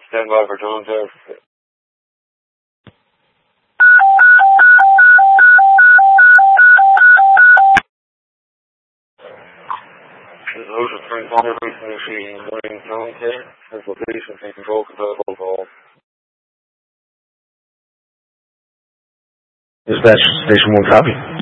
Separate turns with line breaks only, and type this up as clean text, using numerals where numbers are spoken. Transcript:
Stand by for tone test. This is Ocean Springs Water Racing Machine. Morning tone test. This location can control call.
Dispatch, station 1 copy.